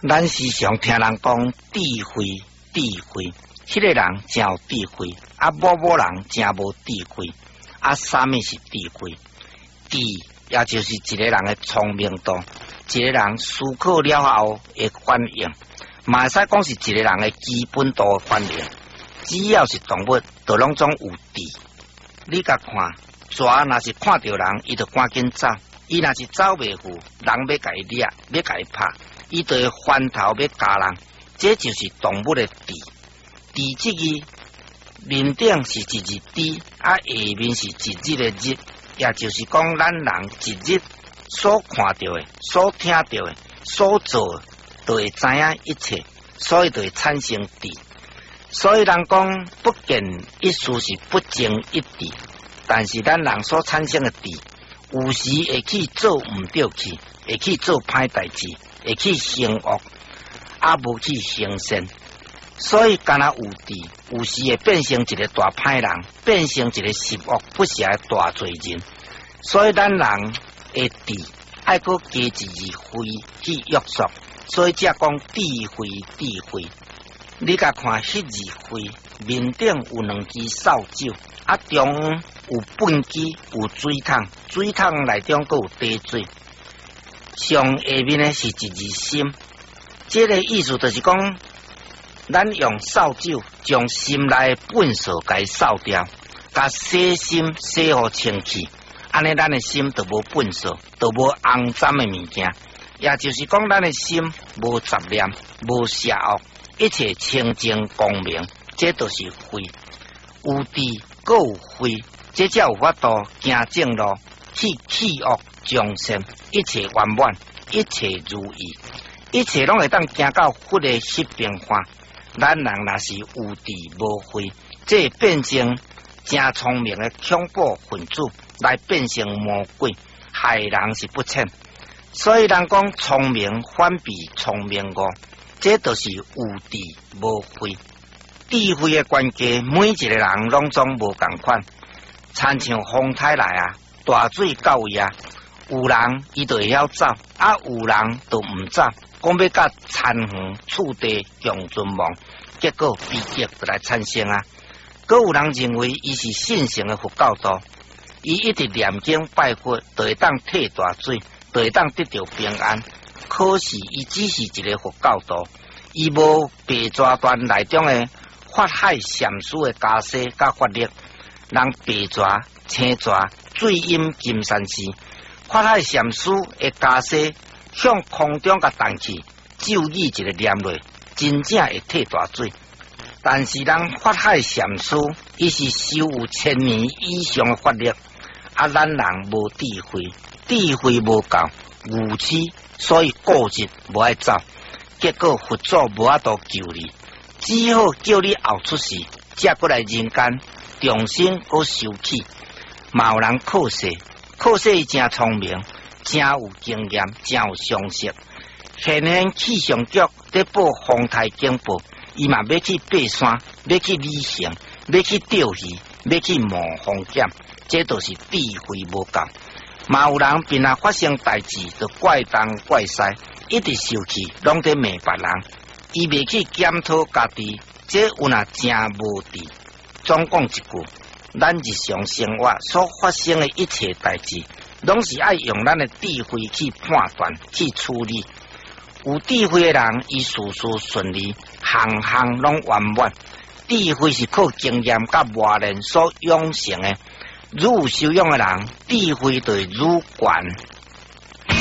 咱时常听人讲智慧，智慧，迄个人真有智慧，某人真无智慧。啥物是智慧？智也就是一个人的聪明度，一个人思考了后的反应，嘛会使讲是一个人的基本度的反应。只要是动物，都拢总有智。你甲看，蛇若是看到人，伊就赶紧走；伊若是走袂赴，人要甲伊掠，要甲伊拍，伊就会翻头要加人。这就是动物的智。智这个面顶是一日智，下面是一日的日，也就是讲咱人一日所看到的、所听到的、所做的，都会知影一切，所以就会产生智。所以人讲不见一事是不争一智，但是咱人所产生的智，有时会去做唔对去，会去做歹代志，会去行恶，无去行善。所以敢若有智，有时会变成一个大歹人，变成一个十恶不赦的大罪人。所以咱人的智爱搁加一字慧去约束，所以才讲智慧，智慧。你甲看迄字慧，面顶有两支扫帚，中央有粪机，有水桶，水桶内中阁有滴水，上下面呢是一字心。这个意思就是讲，咱用扫帚将心内的粪扫甲扫掉，甲洗心洗互清气，安尼咱的心就无粪扫，就无肮脏的物件，也就是讲咱的心无杂念，无邪恶。一切清净光明，这都是慧。有智，阁有慧，这才有法度行正路，去弃恶从善，一切圆满，一切如意，一切拢会当行到佛的熹变化。咱人若是有智无慧，这变成真聪明的恐怖分子，来变成魔鬼，害人是不浅。所以人讲聪明反比聪明误。这就是有智无慧，智慧的关键，每一个人拢总无共款。亲像风台来大水到位有人伊就会晓走，有人就唔走，讲要甲残垣触地共存亡，结果悲剧就来产生阁有人认为伊是信诚的佛教徒，伊一直念经拜佛，就会当退大水，就会当得到平安。可是伊只是一个佛教徒，伊无白蛇传内中的法海禅师的家世甲法力。人白蛇、青蛇、水阴金山寺，法海禅师的家世向空中甲弹去，咒语一个念落，真正会退大水。但是人法海禅师，伊是修有1000年以上的法力，咱人无智慧，智慧无够，愚痴。所以固执无爱走，结果佛祖无法度救你，只好叫你后出世，才过来人间重新搁修起。嘛有人考试伊真聪明，真有经验，真有常识。现气象局在报风台警报，伊嘛要去爬山，要去旅行，要去钓鱼，要去冒风险，这都是智慧无够。嘛有人边发生代志，就怪东怪西，一直受气，拢在骂别人，伊未去检讨家己，这有那真无智。总讲一句，咱日常生活所发生的一切代志，拢是爱用咱的智慧去判断、去处理。有智慧的人，伊事事顺利，行行拢圆满。智慧是靠经验甲磨练所养成的。愈有修养的人，智慧就会愈悬。